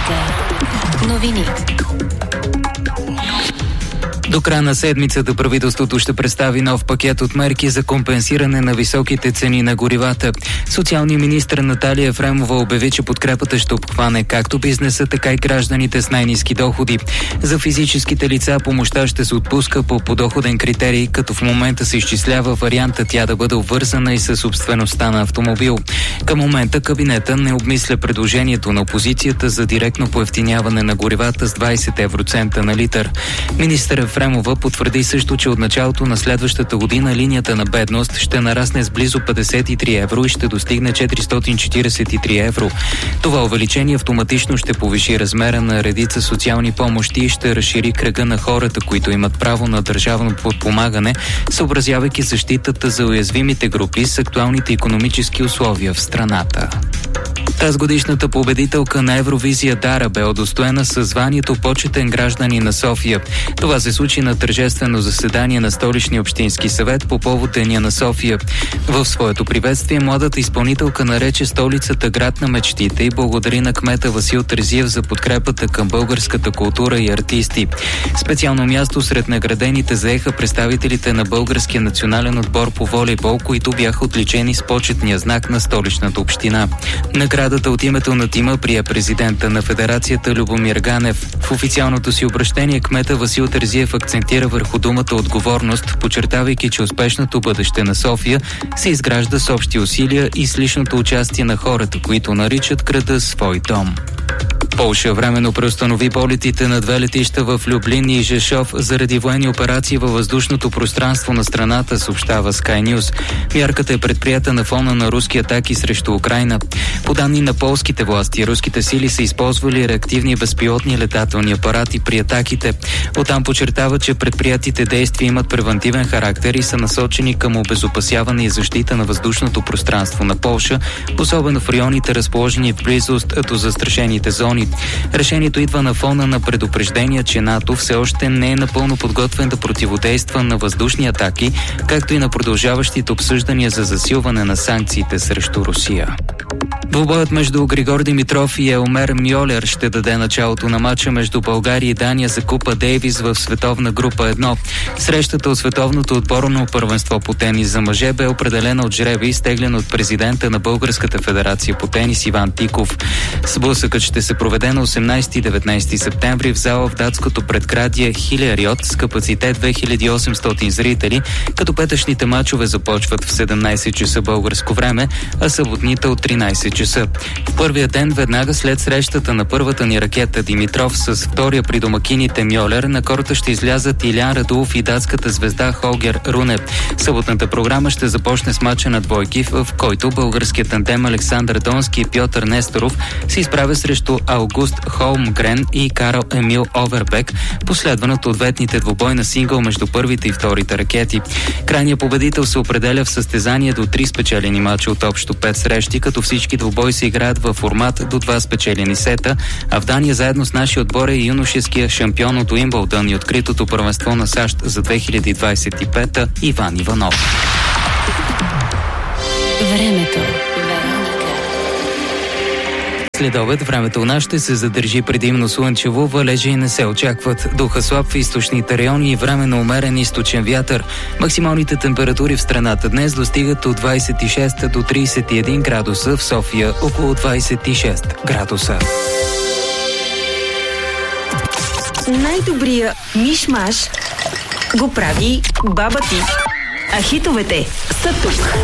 Вероника. Новини. До края на седмицата правителството ще представи нов пакет от мерки за компенсиране на високите цени на горивата. Социалният министър Наталия Ефремова обяви, че подкрепата ще обхване както бизнеса, така и гражданите с най-ниски доходи. За физическите лица помощта ще се отпуска по подоходен критерий, като в момента се изчислява варианта тя да бъде обвързана и със собствеността на автомобил. Към момента кабинета не обмисля предложението на опозицията за директно поевтиняване на горивата с 20 евроцента на литър. Министър Ефремова потвърди също, че от началото на следващата година линията на бедност ще нарасне с близо 53 евро и ще достигне 443 евро. Това увеличение автоматично ще повиши размера на редица социални помощи и ще разшири кръга на хората, които имат право на държавно подпомагане, съобразявайки защитата за уязвимите групи с актуалните икономически условия в страната. Тазгодишната победителка на Евровизия Дара бе удостоена със званието почетен гражданин на София. Това се случи на тържествено заседание на Столичния общински съвет по повод Деня на София. В своето приветствие младата изпълнителка нарече столицата град на мечтите и благодари на кмета Васил Терзиев за подкрепата към българската култура и артисти. Специално място сред наградените заеха представителите на българския национален отбор по волейбол, които бяха отличени с почетния знак на Столичната община. Наградата от името на тима прие президента на федерацията Любомир Ганев. В официалното си обращение кмета Васил Терзиев акцентира върху думата отговорност, подчертавайки, че успешното бъдеще на София се изгражда с общи усилия и с личното участие на хората, които наричат града свой дом. Полша временно преустанови полетите на две летища в Люблин и Жешов заради военни операции във въздушното пространство на страната, съобщава Sky News. Мярката е предприета на фона на руски атаки срещу Украйна. По данни на полските власти, руските сили са използвали реактивни безпилотни летателни апарати при атаките. Оттам подчертава, че предприятите действия имат превантивен характер и са насочени към обезопасяване и защита на въздушното пространство на Полша, особено в районите, разположени в близост до застрашените зони. Решението идва на фона на предупреждения, че НАТО все още не е напълно подготвен да противодейства на въздушни атаки, както и на продължаващите обсъждания за засилване на санкциите срещу Русия. Двубоят между Григор Димитров и Елмер Мьолер ще даде началото на матча между България и Дания за Купа Дейвис в световна група 1. Срещата от световното отборно първенство по тенис за мъже бе определена от жребий, изтеглен от президента на Българската федерация по тенис Иван Тиков. Сблъсъкът ще се проведе на 18 и 19 септември в зала в датското предградие Хилериот с капацитет 2800 зрители, като петъчните мачове започват в 17 часа българско време, а съботните от 13 часа. В първия ден, веднага след срещата на първата ни ракета Димитров с втория при домакините Мьолер, на корта ще излязат Илян Радулов и датската звезда Холгер Руне. Съботната програма ще започне с мача на двойки, в който българският тандем Александър Донски и Пьотър Несторов се изправя срещу Аугуст Холмгрен и Карл Емил Овербек, последван от ответните двубой на сингъл между първите и вторите ракети. Крайният победител се определя в състезание до 3 спечелени мача от общо 5 срещи, като всички двубои се играят във формат до 2 спечелени сета, а в Дания заедно с нашия отбор е юношеския шампион от Уимбълдън и откритото първенство на САЩ за 2025 Иван Иванов. Времето. След обед времето у нас ще се задържи предимно слънчево, валежи не се очакват. Духа слаб в източните райони и временно умерен източен вятър. Максималните температури в страната днес достигат от 26 до 31 градуса, в София около 26 градуса. Най-добрия миш-маш го прави баба ти. А хитовете са тук.